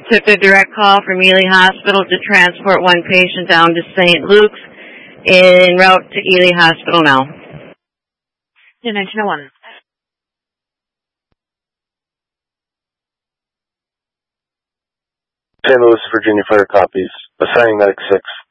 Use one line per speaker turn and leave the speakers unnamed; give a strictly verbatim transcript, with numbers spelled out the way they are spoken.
Took a direct call from Ely Hospital to transport one patient down to Saint Luke's, en route to Ely Hospital now.
nineteen oh one.
Saint Louis, Virginia Fire copies. Assigning Medic six.